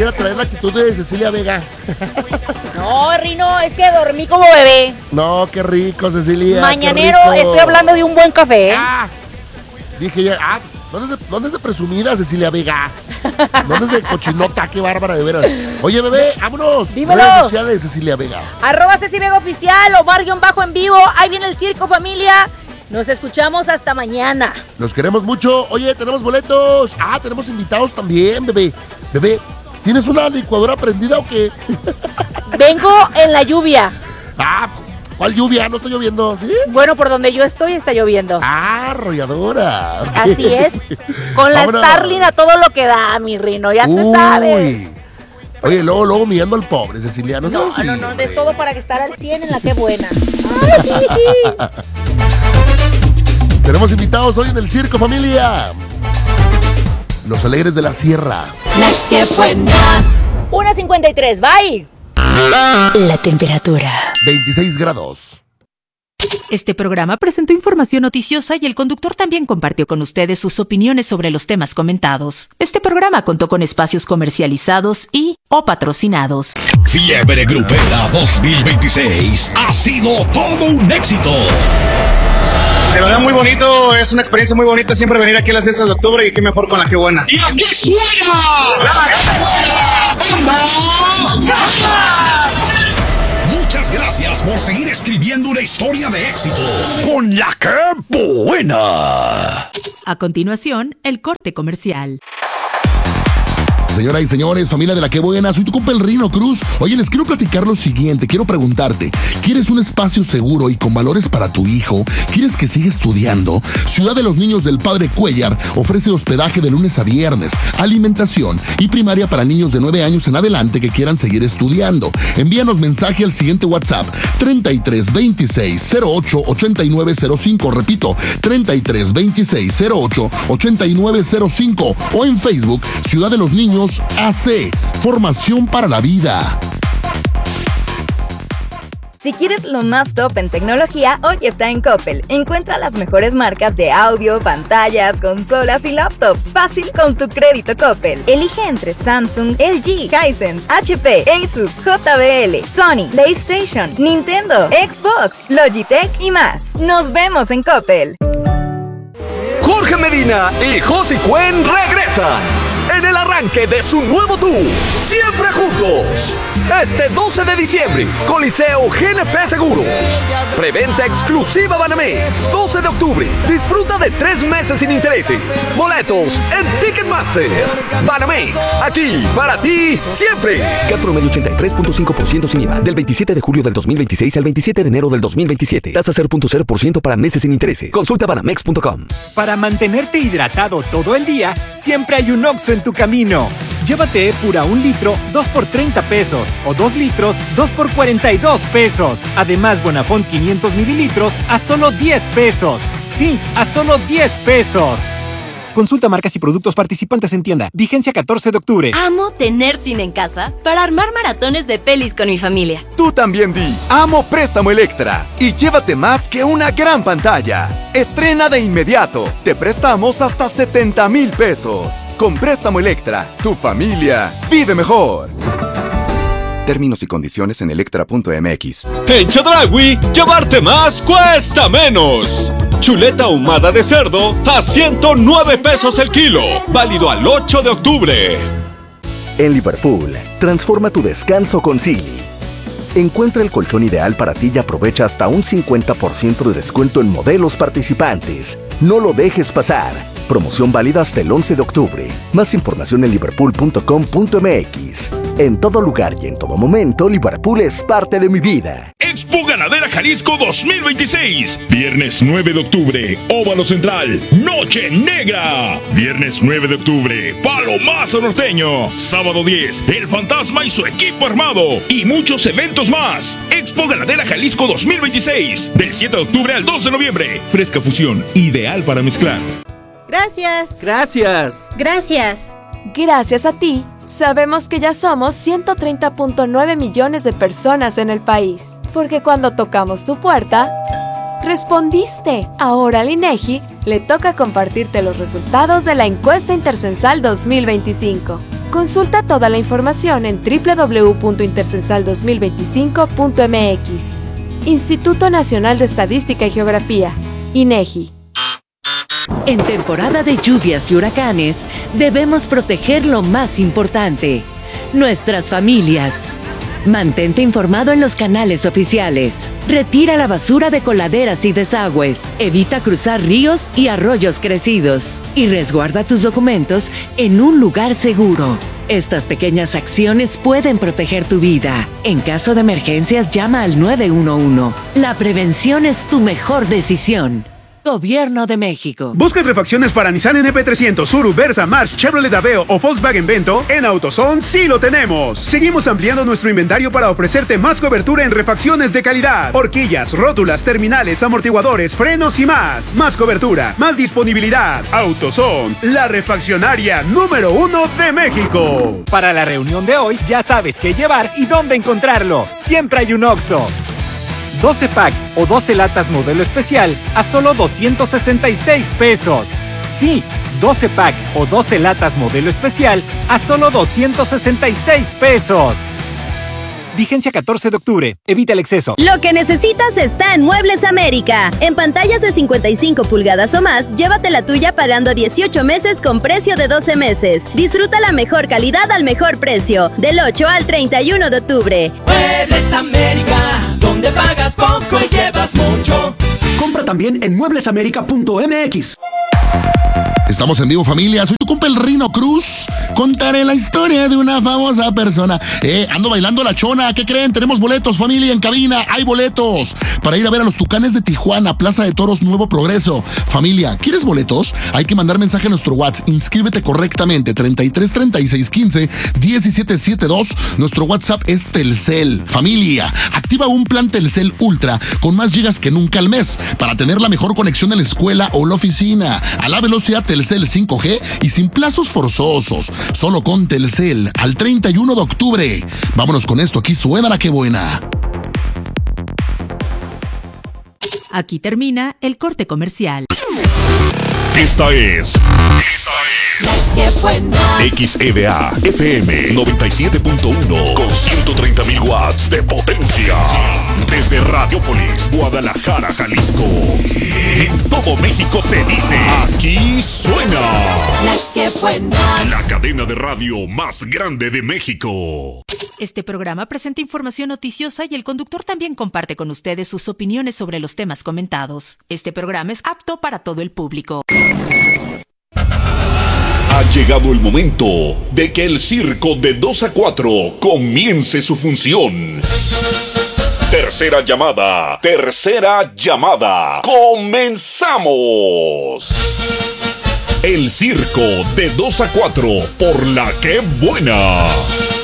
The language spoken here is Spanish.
quisiera traer la actitud de Cecilia Vega. No, Rino, es que dormí como bebé. No, qué rico, Cecilia. Mañanero, qué rico. estoy hablando de un buen café. Dije ya, ¿dónde es de presumida Cecilia Vega? ¿Dónde es de cochinota? Qué bárbara, de veras. Oye, bebé, vámonos. Dímelo. Redes sociales de Cecilia Vega. @Ceci Vega Oficial, Omar_en vivo. Ahí viene el circo, familia. Nos escuchamos hasta mañana. Los queremos mucho. Oye, tenemos boletos. Tenemos invitados también, bebé. Bebé, ¿tienes una licuadora prendida o qué? Vengo en la lluvia. ¿Cuál lluvia? No estoy lloviendo, ¿sí? Bueno, por donde yo estoy está lloviendo. Arrolladora. Así es. Con la Vámonos. Starling a todo lo que da, mi Rino, ya te sabes. Oye, luego mirando al pobre, Cecilia. No, No, hombre. es todo para que estar al 100 en la que buena. Tenemos invitados hoy en el circo, familia. Los Alegres de la Sierra. La que buena. 1:53, bye. La temperatura. 26 grados. Este programa presentó información noticiosa y el conductor también compartió con ustedes sus opiniones sobre los temas comentados. Este programa contó con espacios comercializados o patrocinados. Fiebre Grupera 2026 ha sido todo un éxito. De verdad muy bonito, es una experiencia muy bonita siempre venir aquí a las fiestas de octubre y qué mejor con la que buena. ¡Y aquí suena! Muchas gracias por seguir escribiendo una historia de éxitos con la que buena. A continuación, el corte comercial. Señoras y señores, familia de la que buena, soy tu compa el Rino Cruz. Oye, les quiero platicar lo siguiente, quiero preguntarte, ¿quieres un espacio seguro y con valores para tu hijo? ¿Quieres que siga estudiando? Ciudad de los Niños del Padre Cuellar ofrece hospedaje de lunes a viernes, alimentación y primaria para niños de 9 años en adelante que quieran seguir estudiando. Envíanos mensaje al siguiente WhatsApp, 33 26 08 89 05, repito, 33 26 08 89 05, o en Facebook, Ciudad de los Niños AC, formación para la vida. Si quieres lo más top en tecnología, hoy está en Coppel. Encuentra las mejores marcas de audio, pantallas, consolas y laptops. Fácil con tu crédito Coppel. Elige entre Samsung, LG, Hisense, HP, Asus, JBL, Sony, PlayStation, Nintendo, Xbox, Logitech y más. Nos vemos en Coppel. Jorge Medina y Josie Cuen regresan en el arranque de su nuevo tour, Siempre Juntos. Este 12 de diciembre, Coliseo GNP Seguros. Preventa exclusiva Banamex. 12 de octubre, disfruta de 3 meses sin intereses. Boletos en Ticketmaster. Banamex, aquí para ti siempre. CAT promedio 83.5% sin IVA, del 27 de julio del 2026 al 27 de enero del 2027. Tasa 0.0% para meses sin intereses. Consulta banamex.com. Para mantenerte hidratado todo el día, siempre hay un Oxxo en tu camino. Llévate Epura 1 litro, 2 por 30 pesos. O 2 litros, 2 por 42 pesos. Además, Bonafont 500 mililitros a solo 10 pesos. Sí, a solo 10 pesos. Consulta marcas y productos participantes en tienda. Vigencia 14 de octubre. Amo tener cine en casa para armar maratones de pelis con mi familia. Tú también di, amo Préstamo Electra y llévate más que una gran pantalla. Estrena de inmediato. Te prestamos hasta 70,000 pesos. Con Préstamo Electra, tu familia vive mejor. Términos y condiciones en electra.mx. En Chedraui, llevarte más cuesta menos. Chuleta ahumada de cerdo a 109 pesos el kilo. Válido al 8 de octubre. En Liverpool, transforma tu descanso con Silly. Encuentra el colchón ideal para ti y aprovecha hasta un 50% de descuento en modelos participantes. No lo dejes pasar. Promoción válida hasta el 11 de octubre. Más información en liverpool.com.mx. En todo lugar y en todo momento, Liverpool es parte de mi vida. Expo Ganadera Jalisco 2026. Viernes 9 de octubre, Óvalo Central, Noche Negra. Viernes 9 de octubre, Palomazo Norteño. Sábado 10, El Fantasma y su equipo armado. Y muchos eventos más. Expo Ganadera Jalisco 2026. Del 7 de octubre al 2 de noviembre. Fresca fusión, ideal para mezclar. Gracias. Gracias. Gracias. Gracias a ti, sabemos que ya somos 130.9 millones de personas en el país. Porque cuando tocamos tu puerta, respondiste. Ahora al INEGI le toca compartirte los resultados de la encuesta intercensal 2025. Consulta toda la información en www.intercensal2025.mx. Instituto Nacional de Estadística y Geografía, INEGI. En temporada de lluvias y huracanes, debemos proteger lo más importante, nuestras familias. Mantente informado en los canales oficiales. Retira la basura de coladeras y desagües. Evita cruzar ríos y arroyos crecidos. Y resguarda tus documentos en un lugar seguro. Estas pequeñas acciones pueden proteger tu vida. En caso de emergencias, llama al 911. La prevención es tu mejor decisión. Gobierno de México. ¿Buscas refacciones para Nissan NP300, Tsuru, Versa, March, Chevrolet Aveo o Volkswagen Vento? En AutoZone sí lo tenemos. Seguimos ampliando nuestro inventario para ofrecerte más cobertura en refacciones de calidad. Horquillas, rótulas, terminales, amortiguadores, frenos y más. Más cobertura, más disponibilidad. AutoZone, la refaccionaria número 1 de México. Para la reunión de hoy ya sabes qué llevar y dónde encontrarlo. Siempre hay un Oxxo. 12 pack o 12 latas modelo especial a solo 266 pesos. Sí, 12 pack o 12 latas modelo especial a solo 266 pesos. Vigencia 14 de octubre. Evita el exceso. Lo que necesitas está en Muebles América. En pantallas de 55 pulgadas o más, llévate la tuya pagando a 18 meses con precio de 12 meses. Disfruta la mejor calidad al mejor precio. Del 8 al 31 de octubre. Muebles América, donde pagas poco y llevas mucho. Compra también en mueblesamerica.mx. Estamos en vivo, familia. Soy tu compa el Rino Cruz. Contaré la historia de una famosa persona. Ando bailando la chona. ¿Qué creen? Tenemos boletos, familia, en cabina. Hay boletos para ir a ver a los Tucanes de Tijuana, Plaza de Toros Nuevo Progreso. Familia, ¿quieres boletos? Hay que mandar mensaje a nuestro WhatsApp. Inscríbete correctamente. 33 36 15 17 72. Nuestro WhatsApp es Telcel. Familia, activa un plan Telcel Ultra con más gigas que nunca al mes para tener la mejor conexión en la escuela o la oficina. A la velocidad Telcel 5G y sin plazos forzosos. Solo con Telcel al 31 de octubre. Vámonos con esto. Aquí suena la que buena. Aquí termina el corte comercial. Esta es ¡Qué buena! XEVA FM 97.1 con 130,000 watts de potencia. Desde Radiopolis, Guadalajara, Jalisco. En todo México se dice, aquí suena La que buena. la cadena de radio más grande de México. Este programa presenta información noticiosa y el conductor también comparte con ustedes sus opiniones sobre los temas comentados. Este programa es apto para todo el público. Ha llegado el momento de que el circo de 2 a 4 comience su función. Tercera llamada, ¡comenzamos! El circo de 2 a 4 por la que buena.